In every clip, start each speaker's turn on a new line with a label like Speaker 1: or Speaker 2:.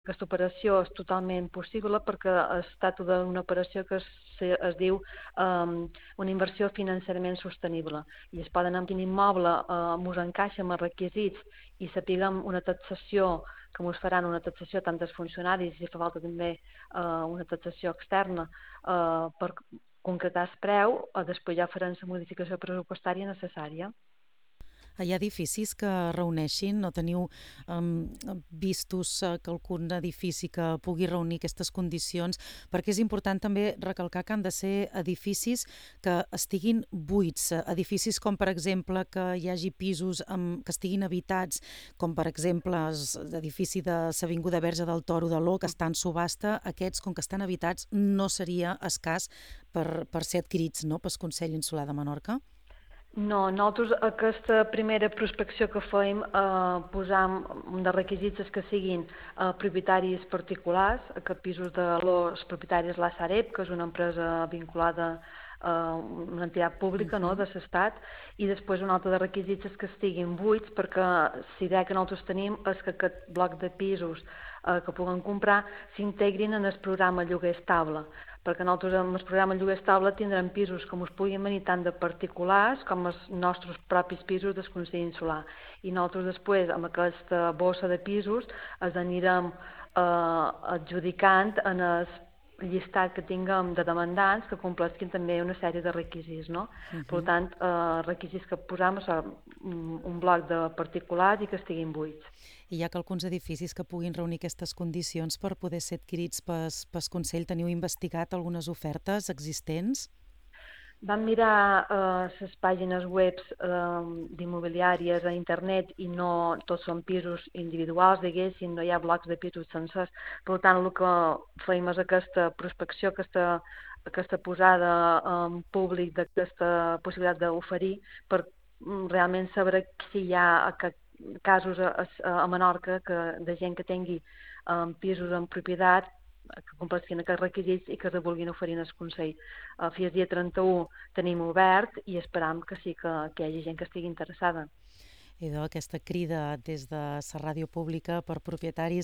Speaker 1: Aquesta operació és totalment possible perquè es tracta d'una operació que es diu una inversió financerament sostenible i es poden amb quin immoble ens encaixa amb els requisits i sapiguem una taxació que ens faran una taxació tant dels funcionaris i fa falta també una taxació externa per concretar el preu, després ja farem la modificació pressupostària necessària.
Speaker 2: Hi ha edificis que reuneixin, no teniu vistos que algun edifici que pugui reunir aquestes condicions, perquè és important també recalcar que han de ser edificis que estiguin buits, edificis com per exemple que hi hagi pisos que estiguin habitats, com per exemple l'edifici de l'Avinguda Verge del Toro de l'O, que està en subhasta, aquests, com que estan habitats, no seria escàs per ser adquirits, no?, pel Consell Insular de Menorca?
Speaker 1: No, nosaltres aquesta primera prospecció que fèiem posam un dels requisits que siguin propietaris particulars, que pisos de los propietaris la Sareb, que és una empresa vinculada a una entitat pública no, de l'Estat, i després un altre de requisits és que estiguin buits, perquè la idea que nosaltres tenim és que aquest bloc de pisos que puguen comprar s'integrin en el programa lloguer estable, perquè nosaltres amb el programa lloguer estable tindrem pisos que ens puguin venir tant de particulars com els nostres propis pisos del Consell Insular. I nosaltres després, amb aquesta bossa de pisos, els anirem adjudicant en el llistat que tinguem de demandants que compleixin també una sèrie de requisits. No? Per tant, requisits que posam són un bloc de particulars i que estiguin buits.
Speaker 2: I hi ha que alguns edificis que puguin reunir aquestes condicions per poder ser adquirits pel Consell. Teniu investigat algunes ofertes existents?
Speaker 1: Vam mirar les pàgines web d'immobiliàries a internet i no tots són pisos individuals, diguéssim, no hi ha blocs de pisos sencers. Per tant, el que fèiem és aquesta prospecció, aquesta posada en públic d'aquesta possibilitat d'oferir per realment saber si hi ha casos a Menorca de gent que tingui pisos en propietat que compleixin aquests requisits i que es vulguin oferir al Consell. Fins al dia 31 tenim obert i esperam que sí que hi hagi gent que estigui interessada.
Speaker 2: Aquesta crida des de la ràdio pública per propietaris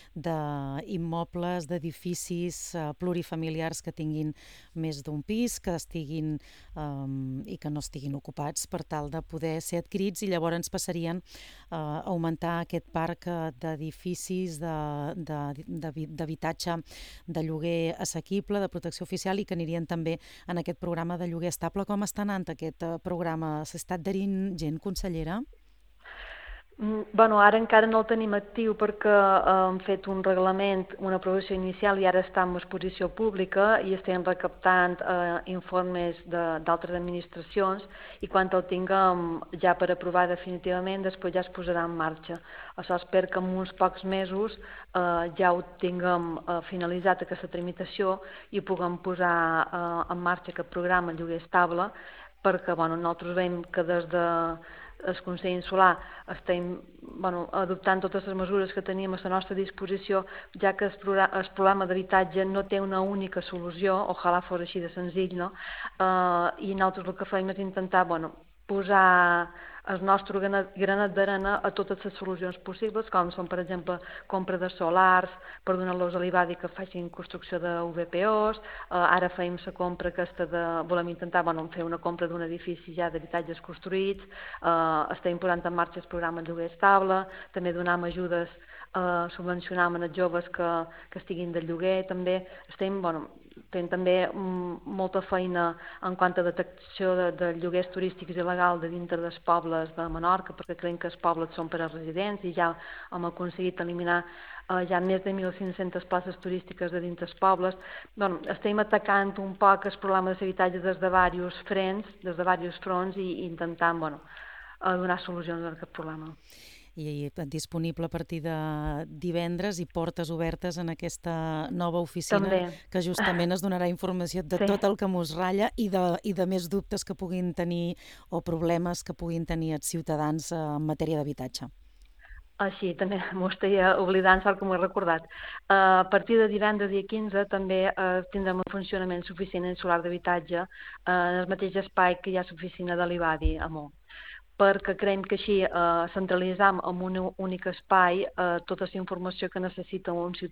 Speaker 2: d'immobles, d'edificis plurifamiliars que tinguin més d'un pis, que estiguin i que no estiguin ocupats per tal de poder ser adquirits i llavors passarien a augmentar aquest parc d'edificis d'habitatge de lloguer assequible, de protecció oficial i que anirien també en aquest programa de lloguer estable. Com està anant aquest programa? S'està adherint gent, consellera?
Speaker 1: Bueno, ara encara no el tenim actiu perquè hem fet un reglament, una aprovació inicial i ara està en exposició pública i estem recaptant informes d'altres administracions i quan el tinguem ja per aprovar definitivament després ja es posarà en marxa. Això espero que en uns pocs mesos ja ho tinguem finalitzat aquesta tramitació i puguem posar en marxa aquest programa lloguer estable perquè nosaltres veiem que des de el Consell Insular estem adoptant totes les mesures que tenim a la nostra disposició, ja que el problema d'habitatge no té una única solució, ojalà fos així de senzill, no? I nosaltres el que fem és intentar posar el nostre granet d'arena a totes les solucions possibles, com són, per exemple, compra de solars per donar-los a l'IBADI que facin construcció de VPOs, ara fem la compra aquesta volem intentar fer una compra d'un edifici ja d'habitatges construïts, estem posant en marxa el programa de lloguer estable, també donam ajudes subvencionam els joves que estiguin de lloguer, també estem fent també molta feina en quant a detecció de lloguers turístics il·legals de dintre dels pobles de Menorca, perquè creiem que els pobles són per als residents i ja hem aconseguit eliminar ja més de 1.500 places turístiques de dins dels pobles. Estem atacant un poc el problema de l'habitatge des de diversos fronts i intentant donar solucions a aquest problema.
Speaker 2: I disponible a partir de divendres i portes obertes en aquesta nova oficina
Speaker 1: també,
Speaker 2: que justament es donarà informació de tot el que mos ratlla i de més dubtes que puguin tenir o problemes que puguin tenir els ciutadans en matèria d'habitatge.
Speaker 1: Així, també m'ho estaria oblidant, sort que m'ho he recordat. A partir de divendres dia 15 també tindrem un funcionament l'oficina insular d'habitatge en el mateix espai que hi ha l'oficina de l'IBADI a Mo, perquè creiem que així centralitzam en un únic espai tota la informació que necessita un ciutadà